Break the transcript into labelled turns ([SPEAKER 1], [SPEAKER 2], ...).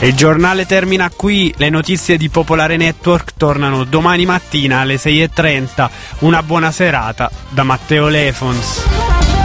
[SPEAKER 1] Il giornale termina qui, le notizie di Popolare Network tornano domani mattina alle 6:30. Una buona serata da Matteo Lefons.